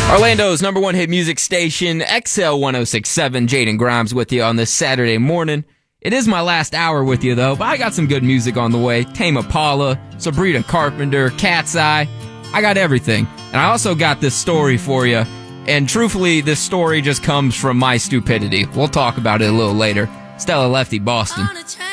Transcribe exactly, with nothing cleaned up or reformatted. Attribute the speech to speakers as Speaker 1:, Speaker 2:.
Speaker 1: Orlando's number one hit music station, X L one oh six point seven. Jaden Grimes with you on this Saturday morning. It is my last hour with you, though, but I got some good music on the way. Tame Impala, Sabrina Carpenter, Cat's Eye. I got everything. And I also got this story for you. And truthfully, this story just comes from my stupidity. We'll talk about it a little later. Stella Lefty, Boston.